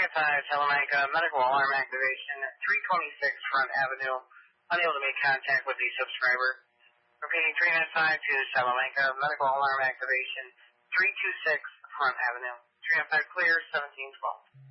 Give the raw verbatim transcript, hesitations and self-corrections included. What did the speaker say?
nine five Salamanca, medical alarm activation, three twenty-six Front Avenue, unable to make contact with the subscriber. Repeating three nine five to Salamanca, medical alarm activation, three two six Front Avenue, three nine five clear, seventeen twelve.